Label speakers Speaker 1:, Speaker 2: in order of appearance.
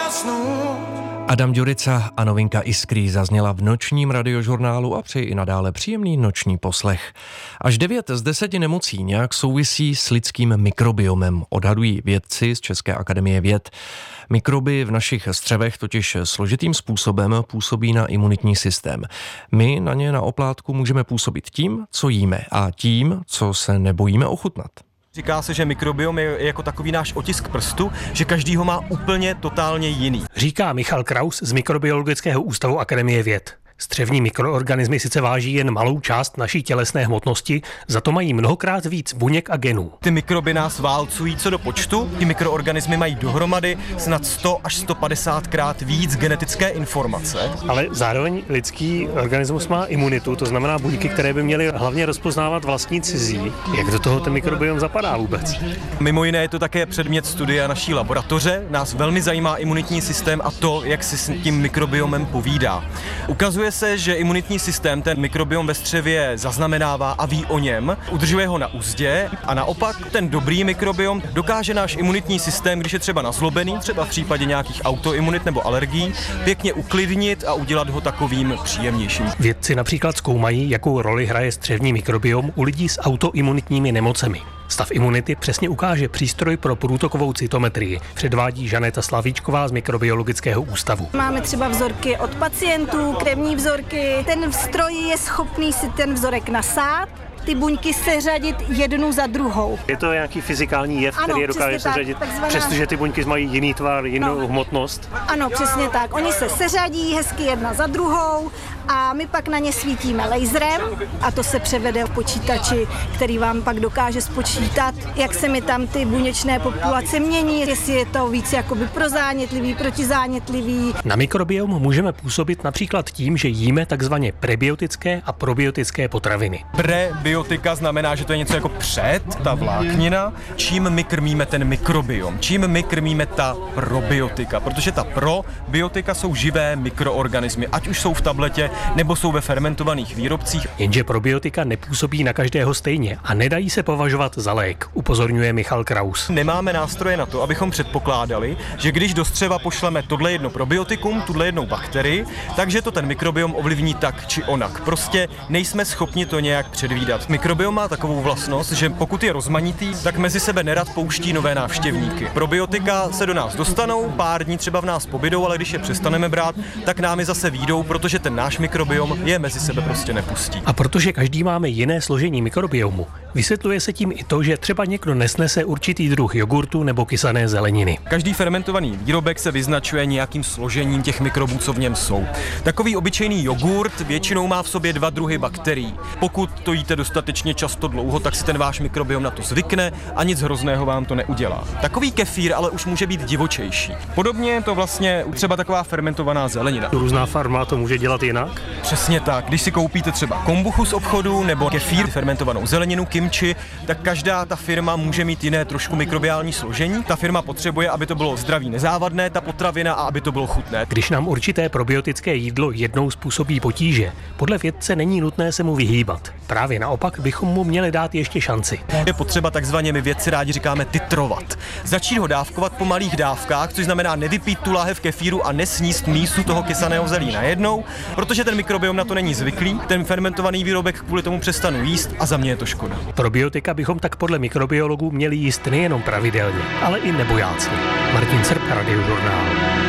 Speaker 1: zasnout.
Speaker 2: Adam Ďurica a novinka Iskry zazněla v nočním radiožurnálu a přeji i nadále příjemný noční poslech. Až 9 z 10 nemocí nějak souvisí s lidským mikrobiomem, odhadují vědci z České akademie věd. Mikroby v našich střevech totiž složitým způsobem působí na imunitní systém. My na ně na oplátku můžeme působit tím, co jíme, a tím, co se nebojíme ochutnat.
Speaker 3: Říká se, že mikrobiom je jako takový náš otisk prstu, že každý ho má úplně totálně jiný.
Speaker 4: Říká Michal Kraus z Mikrobiologického ústavu Akademie věd. Střevní mikroorganismy sice váží jen malou část naší tělesné hmotnosti, za to mají mnohokrát víc buněk a genů.
Speaker 3: Ty mikroby nás válcují co do počtu, ty mikroorganismy mají dohromady snad 100 až 150 krát víc genetické informace.
Speaker 4: Ale zároveň lidský organismus má imunitu, to znamená buňky, které by měly hlavně rozpoznávat vlastní cizí. Jak do toho ten mikrobiom zapadá vůbec?
Speaker 3: Mimo jiné je to také předmět studia naší laboratoře. Nás velmi zajímá imunitní systém a to, jak si s tím mikrobiomem povídá. Ukazuje se, že imunitní systém ten mikrobiom ve střevě zaznamenává a ví o něm, udržuje ho na uzdě a naopak ten dobrý mikrobiom dokáže náš imunitní systém, když je třeba nazlobený, třeba v případě nějakých autoimunit nebo alergií, pěkně uklidnit a udělat ho takovým příjemnějším.
Speaker 4: Vědci například zkoumají, jakou roli hraje střevní mikrobiom u lidí s autoimunitními nemocemi. Stav imunity přesně ukáže přístroj pro průtokovou cytometrii, předvádí Žaneta Slavíčková z Mikrobiologického ústavu.
Speaker 5: Máme třeba vzorky od pacientů, krevní vzorky. Ten stroj je schopný si ten vzorek nasát, ty buňky seřadit jednu za druhou.
Speaker 4: Je to nějaký fyzikální jev, který je dokáže seřadit, přestože ty buňky mají jiný tvar, jinou hmotnost?
Speaker 5: Ano, přesně tak. Oni se seřadí hezky jedna za druhou a my pak na ně svítíme laserem a to se převede v počítači, který vám pak dokáže spočítat, jak se mi tam ty buněčné populace mění, jestli je to víc jakoby prozánětlivý, protizánětlivý.
Speaker 4: Na mikrobiom můžeme působit například tím, že jíme takzvaně prebiotické a probiotické potraviny.
Speaker 3: Prebiotika znamená, že to je něco jako před, ta vláknina. Čím my krmíme ten mikrobiom? Čím my krmíme ta probiotika? Protože ta probiotika jsou živé mikroorganismy, ať už jsou v tabletě, nebo jsou ve fermentovaných výrobcích.
Speaker 4: Jenže probiotika nepůsobí na každého stejně a nedají se považovat za lék, upozorňuje Michal Kraus.
Speaker 3: Nemáme nástroje na to, abychom předpokládali, že když do střeva pošleme tohle jedno probiotikum, tuhle jednou bakterii, takže to ten mikrobiom ovlivní tak či onak. Prostě nejsme schopni to nějak předvídat. Mikrobiom má takovou vlastnost, že pokud je rozmanitý, tak mezi sebe nerad pouští nové návštěvníky. Probiotika se do nás dostanou, pár dní třeba v nás pobydou, ale když je přestaneme brát, tak nám je zase výjdou, protože ten náš mikrobiom je mezi sebe prostě nepustí.
Speaker 4: A protože každý máme jiné složení mikrobiomu, vysvětluje se tím i to, že třeba někdo nesnese určitý druh jogurtu nebo kysané zeleniny.
Speaker 3: Každý fermentovaný výrobek se vyznačuje nějakým složením těch mikrobů, co v něm jsou. Takový obyčejný jogurt většinou má v sobě 2 druhy bakterií. Pokud to jíte dostatečně často dlouho, tak si ten váš mikrobiom na to zvykne a nic hrozného vám to neudělá. Takový kefír ale už může být divočejší. Podobně je to vlastně třeba taková fermentovaná zelenina.
Speaker 4: Různá farma to může dělat jinak?
Speaker 3: Přesně tak. Když si koupíte třeba kombuchu z obchodu nebo kefír, fermentovanou zeleninu, kimchi, tak každá ta firma může mít jiné trošku mikrobiální složení. Ta firma potřebuje, aby to bylo zdraví nezávadné, ta potravina, a aby to bylo chutné.
Speaker 4: Když nám určité probiotické jídlo jednou způsobí potíže, podle vědce není nutné se mu vyhýbat. Právě naopak bychom mu měli dát ještě šanci.
Speaker 3: Je potřeba takzvaně, my vědci rádi říkáme, titrovat. Začít ho dávkovat po malých dávkách, což znamená nevypít tu láhev kefíru a nesníst mísu toho kysaného zelí najednou, protože ten mikrobiom na to není zvyklý, ten fermentovaný výrobek kvůli tomu přestanu jíst a za mě je to škoda.
Speaker 4: Probiotika bychom tak podle mikrobiologů měli jíst nejenom pravidelně, ale i nebojácně. Martin Srp, Radiožurnál.